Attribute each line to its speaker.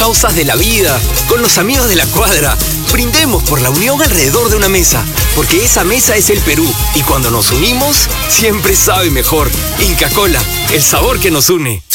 Speaker 1: causas de la vida, con los amigos de la cuadra. Brindemos por la unión alrededor de una mesa, porque esa mesa es el Perú, y cuando nos unimos, siempre sabe mejor. Inca Kola, el sabor que nos une.